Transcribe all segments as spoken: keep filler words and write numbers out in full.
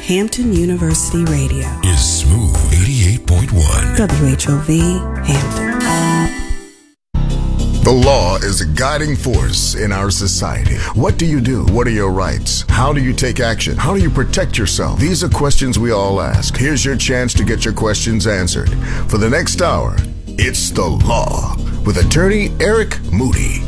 Hampton University Radio is Smooth eighty-eight point one. W H O V Hampton. The law is a guiding force in our society. What do you do? What are your rights? How do you take action? How do you protect yourself? These are questions we all ask. Here's your chance to get your questions answered. For the next hour, it's The Law with attorney Eric Moody.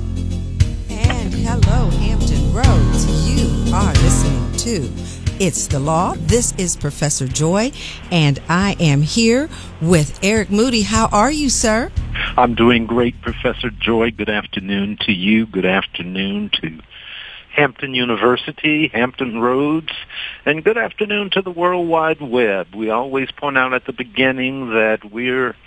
And hello, Hampton Roads. You are listening to It's the Law. This is Professor Joy, and I am here with Eric Moody. How are you, sir? I'm doing great, Professor Joy. Good afternoon to you. Good afternoon to Hampton University, Hampton Roads, and good afternoon to the World Wide Web. We always point out at the beginning that we're,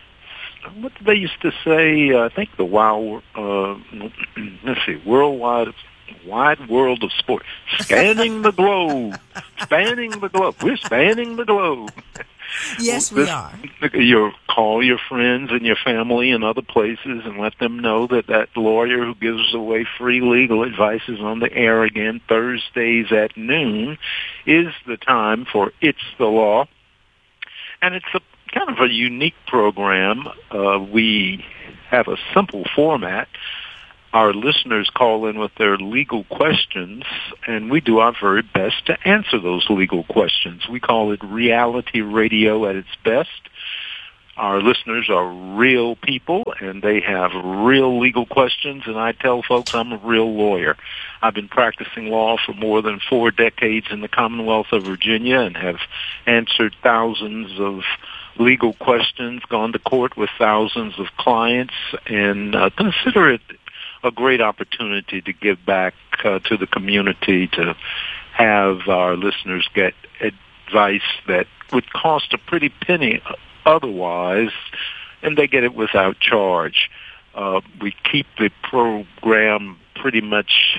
what did they used to say? Uh, I think the wild, uh, let's see, worldwide, wide world of sport. Scanning the globe. Spanning the globe. We're spanning the globe. Yes, well, we are. You call your friends and your family and other places and let them know that that lawyer who gives away free legal advice is on the air again Thursdays at noon. Is the time for It's the Law. And it's a kind of a unique program. Uh, we have a simple format. Our listeners call in with their legal questions, and we do our very best to answer those legal questions. We call it reality radio at its best. Our listeners are real people, and they have real legal questions, and I tell folks I'm a real lawyer. I've been practicing law for more than four decades in the Commonwealth of Virginia and have answered thousands of legal questions, gone to court with thousands of clients, and uh, consider it a great opportunity to give back uh, to the community, to have our listeners get advice that would cost a pretty penny otherwise, and they get it without charge. Uh, we keep the program pretty much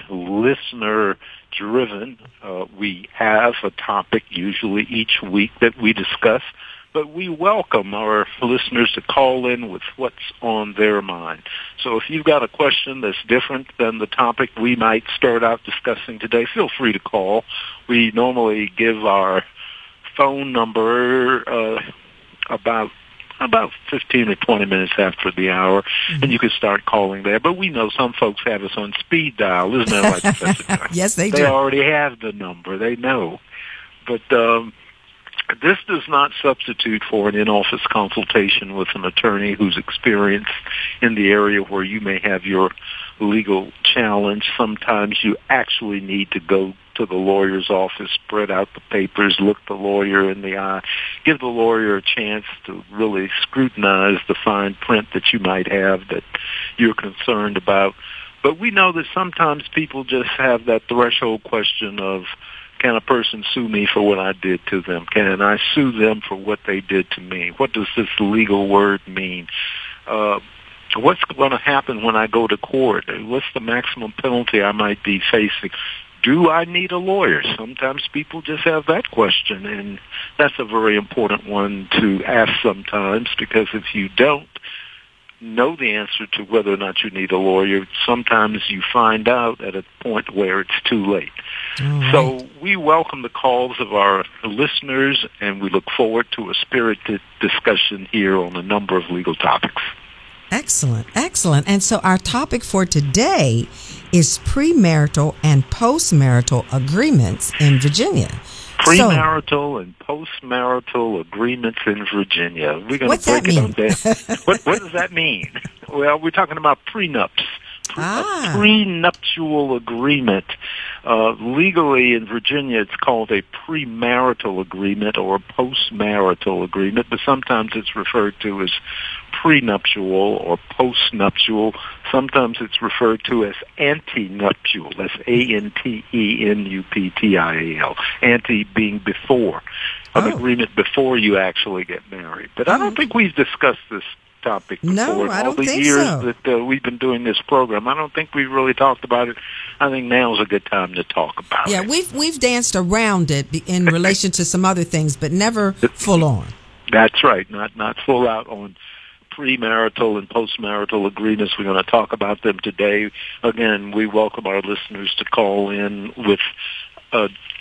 listener-driven. Uh, we have a topic usually each week that we discuss, but we welcome our listeners to call in with what's on their mind. So if you've got a question that's different than the topic we might start out discussing today, feel free to call. We normally give our phone number uh, about about fifteen or twenty minutes after the hour, mm-hmm. and you can start calling there. But we know some folks have us on speed dial, isn't that right, Professor? Yes, they do. They already have the number. They know. But um this does not substitute for an in-office consultation with an attorney who's experienced in the area where you may have your legal challenge. Sometimes you actually need to go to the lawyer's office, spread out the papers, look the lawyer in the eye, give the lawyer a chance to really scrutinize the fine print that you might have that you're concerned about. But we know that sometimes people just have that threshold question of, can a person sue me for what I did to them? Can I sue them for what they did to me? What does this legal word mean? Uh, what's going to happen when I go to court? What's the maximum penalty I might be facing? Do I need a lawyer? Sometimes people just have that question, and that's a very important one to ask sometimes, because if you don't know the answer to whether or not you need a lawyer, sometimes you find out at a point where it's too late. Right. So we welcome the calls of our listeners, and we look forward to a spirited discussion here on a number of legal topics. Excellent, excellent. And so our topic for today is premarital and postmarital agreements in Virginia. Premarital so, and postmarital agreements in Virginia. We're going what's to break that mean? it on down. what, what does that mean? Well, we're talking about prenups. Pre- ah. A prenuptial agreement. Uh, legally in Virginia, it's called a premarital agreement or a postmarital agreement, but sometimes it's referred to as prenuptial or postnuptial. Sometimes it's referred to as antenuptial. That's A N T E N U P T I A L. Ante being before, an oh. agreement before you actually get married. But I don't think we've discussed this topic before. No, in I all don't the think years so. that uh, we've been doing this program. I don't think we've really talked about it. I think now's a good time to talk about yeah, it. Yeah, we've we've danced around it in relation to some other things, but never full on. That's right, not not full out on premarital and postmarital agreements. We're going to talk about them today. Again, we welcome our listeners to call in with uh,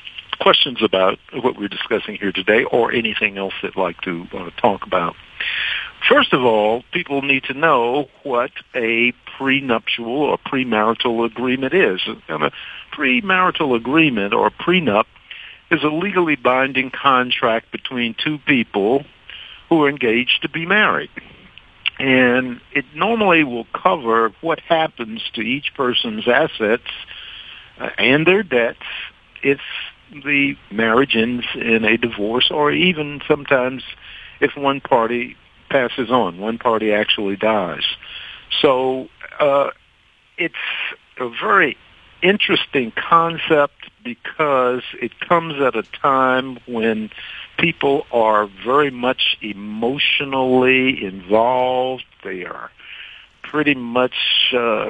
questions about what we're discussing here today or anything else they'd like to uh, talk about. First of all, people need to know what a prenuptial or premarital agreement is. And a premarital agreement or prenup is a legally binding contract between two people who are engaged to be married. And it normally will cover what happens to each person's assets uh, and their debts if the marriage ends in a divorce, or even sometimes if one party passes on, one party actually dies. So uh, it's a very interesting concept because it comes at a time when people are very much emotionally involved. They are pretty much uh,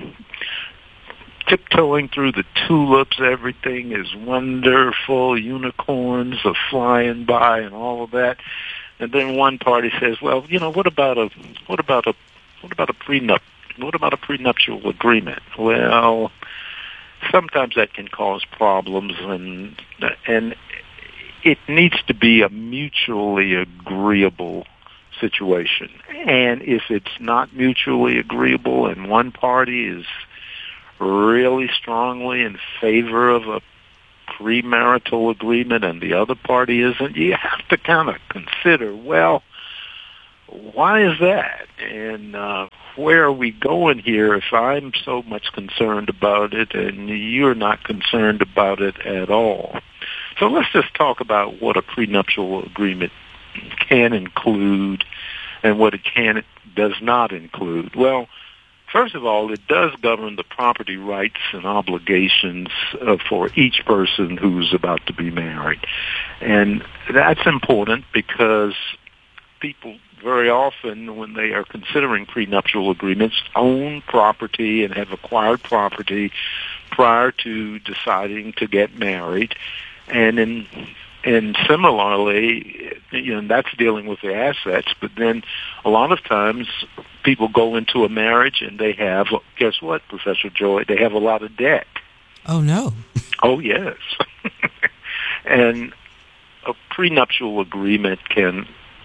tiptoeing through the tulips. Everything is wonderful. Unicorns are flying by and all of that. And then one party says, "Well, you know, what about a what about a what about a prenup? What about a prenuptial agreement?" Well, sometimes that can cause problems, and and it needs to be a mutually agreeable situation. And if it's not mutually agreeable and one party is really strongly in favor of a premarital agreement and the other party isn't, you have to kind of consider, well, why is that? And uh, where are we going here if I'm so much concerned about it and you're not concerned about it at all? So let's just talk about what a prenuptial agreement can include and what it can does not include. Well, first of all, it does govern the property rights and obligations uh, for each person who's about to be married. And that's important because people very often, when they are considering prenuptial agreements, own property and have acquired property prior to deciding to get married. And in And similarly, you know, that's dealing with the assets, but then a lot of times people go into a marriage and they have, guess what, Professor Joy? They have a lot of debt. Oh, no. Oh, yes. And a prenuptial agreement can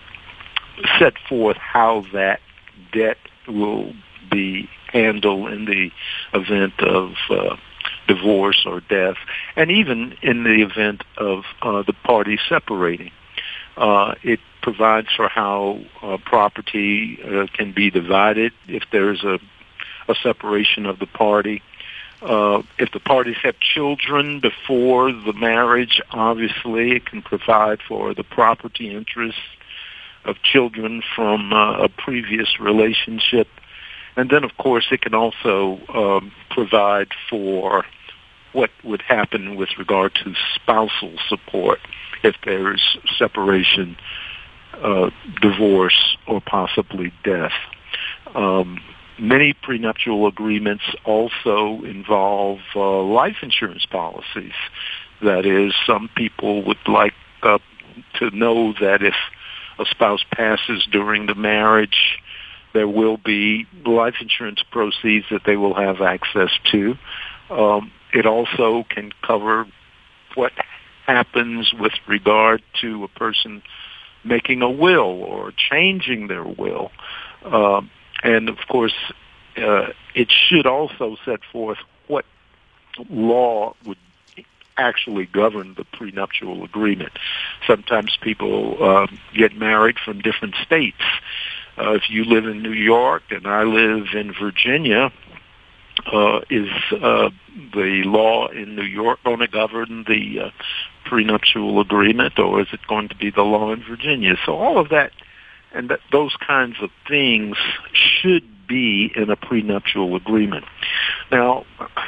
set forth how that debt will be handled in the event of uh, divorce or death, and even in the event of uh, the parties separating. Uh, it provides for how uh, property uh, can be divided if there's a, a separation of the party. Uh, if the parties have children before the marriage, obviously it can provide for the property interests of children from uh, a previous relationship. And then, of course, it can also um, provide for what would happen with regard to spousal support if there is separation, uh, divorce, or possibly death. Um, many prenuptial agreements also involve uh, life insurance policies. That is, some people would like uh, to know that if a spouse passes during the marriage, there will be life insurance proceeds that they will have access to. Um, it also can cover what happens with regard to a person making a will or changing their will. Uh, and, of course, uh, it should also set forth what law would actually govern the prenuptial agreement. Sometimes people uh, get married from different states. Uh, if you live in New York and I live in Virginia, uh, is uh, the law in New York going to govern the uh, prenuptial agreement, or is it going to be the law in Virginia? So all of that and that, those kinds of things should be in a prenuptial agreement. Now,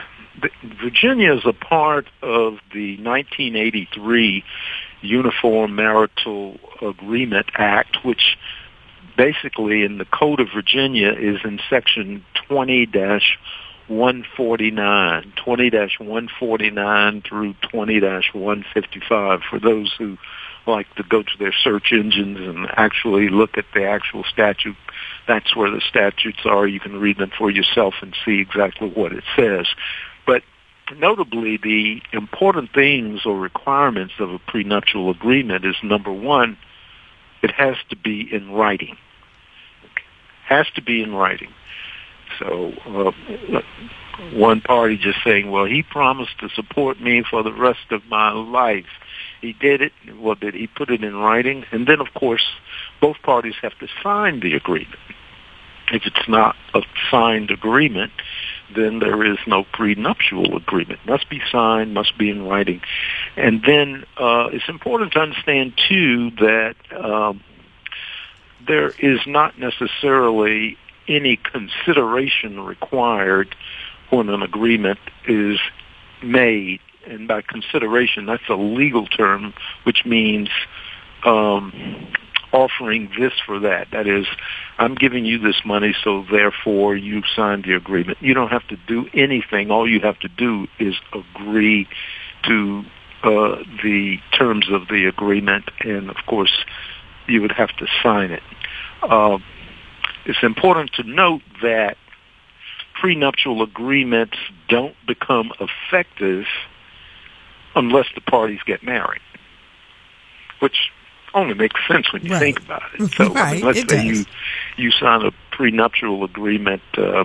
Virginia is a part of the nineteen eighty-three Uniform Marital Agreement Act, which basically in the Code of Virginia is in section twenty dash one forty-nine, twenty dash one forty-nine through twenty dash one fifty-five. For those who like to go to their search engines and actually look at the actual statute, that's where the statutes are. You can read them for yourself and see exactly what it says. But notably, the important things or requirements of a prenuptial agreement is, number one, it has to be in writing. Has to be in writing. So uh, one party just saying, well, he promised to support me for the rest of my life. He did it. Well, did he put it in writing? And then, of course, both parties have to sign the agreement. If it's not a signed agreement, then there is no prenuptial agreement. Must be signed, must be in writing. And then uh, it's important to understand, too, that um, there is not necessarily any consideration required when an agreement is made. And by consideration, that's a legal term, which means um, offering this for that. That is, I'm giving you this money, so therefore you signed the agreement. You don't have to do anything. All you have to do is agree to uh, the terms of the agreement, and, of course, you would have to sign it. Uh, it's important to note that prenuptial agreements don't become effective unless the parties get married, which only makes sense when you right. think about it. So right. I mean, let's it say does. you you sign a prenuptial agreement uh,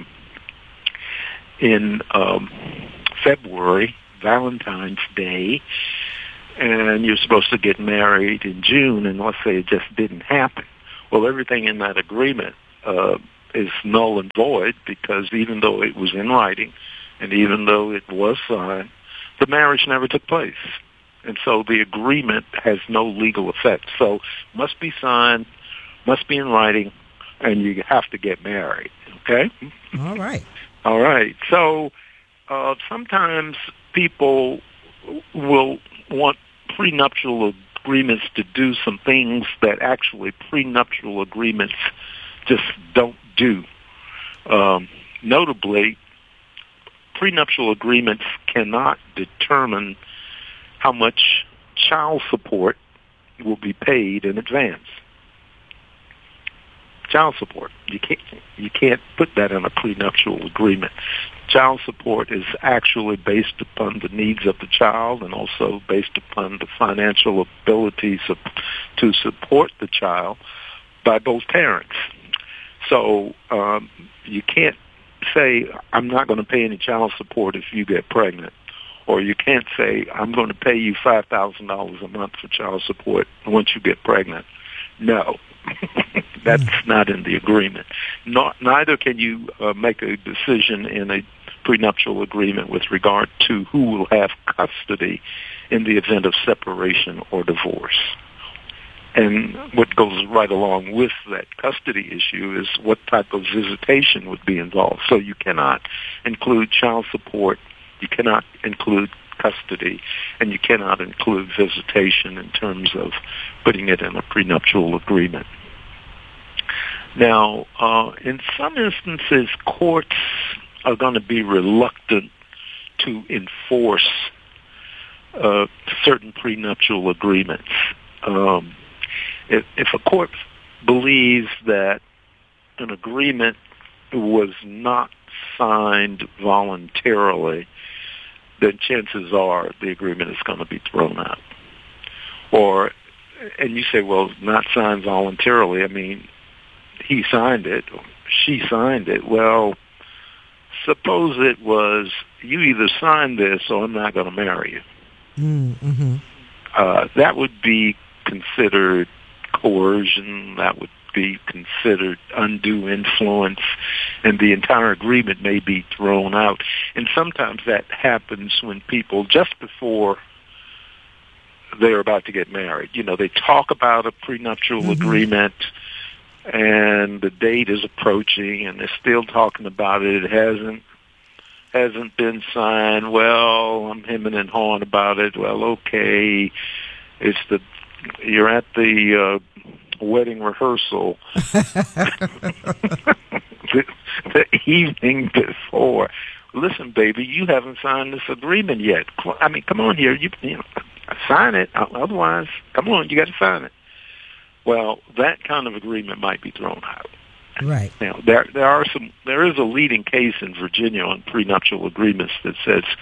in um, February, Valentine's Day, and you're supposed to get married in June, and let's say it just didn't happen. Well, everything in that agreement uh, is null and void, because even though it was in writing and even though it was signed, the marriage never took place. And so the agreement has no legal effect. So must be signed, must be in writing, and you have to get married. Okay? All right. All right. So uh, sometimes people will want prenuptial agreements to do some things that actually prenuptial agreements just don't do. Um, notably, prenuptial agreements cannot determine how much child support will be paid in advance. Child support. You can't, you can't put that in a prenuptial agreement. Child support is actually based upon the needs of the child and also based upon the financial abilities of, to support the child by both parents. So um, you can't say, I'm not going to pay any child support if you get pregnant. Or you can't say, I'm going to pay you five thousand dollars a month for child support once you get pregnant. No, that's not in the agreement. Not, neither can you uh, make a decision in a prenuptial agreement with regard to who will have custody in the event of separation or divorce. And what goes right along with that custody issue is what type of visitation would be involved. So you cannot include child support, you cannot include custody, and you cannot include visitation in terms of putting it in a prenuptial agreement. Now, uh, in some instances, courts are going to be reluctant to enforce uh, certain prenuptial agreements. Um, if, if a court believes that an agreement was not signed voluntarily, then chances are the agreement is going to be thrown out. Or, and you say, well, not signed voluntarily. I mean, he signed it, or she signed it. Well, suppose it was, you either signed this or I'm not going to marry you. Mm-hmm. Uh, that would be considered coercion. That would be considered undue influence, and the entire agreement may be thrown out. And sometimes that happens when people, just before they're about to get married, you know, they talk about a prenuptial mm-hmm. agreement, and the date is approaching, and they're still talking about it. It hasn't hasn't been signed. Well, I'm hemming and hawing about it. Well, okay, it's the you're at the uh, wedding rehearsal the, the evening before. Listen, baby, you haven't signed this agreement yet. I mean, come on here. You, you know, sign it. Otherwise, come on, you got to sign it. Well, that kind of agreement might be thrown out. Right. Now, there there are some. There is a leading case in Virginia on prenuptial agreements that says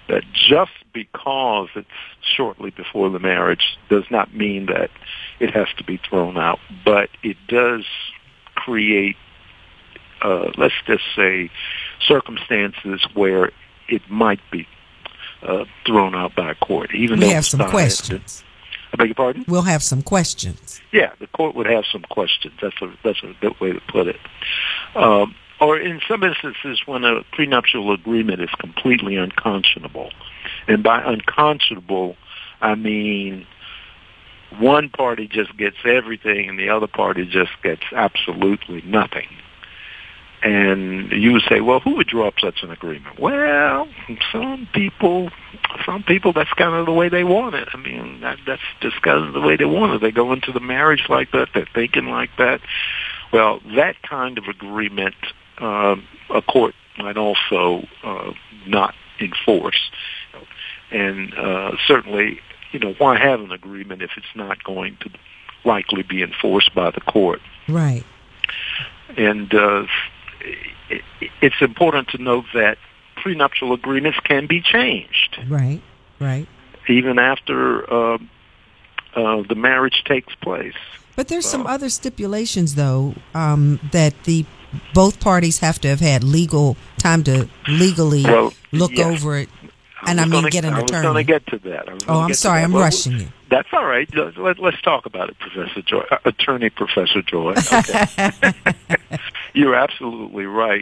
that just because it's shortly before the marriage does not mean that it has to be thrown out, but it does create, uh, let's just say, circumstances where it might be uh, thrown out by a court. Even we though have some signed, questions. I beg your pardon? We'll have some questions. Yeah, the court would have some questions. That's a that's a good way to put it. Um, or in some instances, when a prenuptial agreement is completely unconscionable, and by unconscionable, I mean one party just gets everything and the other party just gets absolutely nothing. And you would say, well, who would draw up such an agreement? Well, some people, some people, that's kind of the way they want it. I mean, that, that's just kind of the way they want it. They go into the marriage like that. They're thinking like that. Well, that kind of agreement, um, a court might also uh, not enforce. And uh, certainly, you know, why have an agreement if it's not going to likely be enforced by the court? Right. And uh, it's important to note that prenuptial agreements can be changed. Right, right. Even after uh, uh, the marriage takes place. But there's so, some other stipulations, though, um, that the both parties have to have had legal time to legally well, look yes. over it. And I, I mean, gonna, get an I attorney. I was going to get to that. Oh, I'm sorry. I'm well, rushing you. That's all right. Let, let's talk about it, Professor Joy. Uh, Attorney Professor Joy. Okay. You're absolutely right.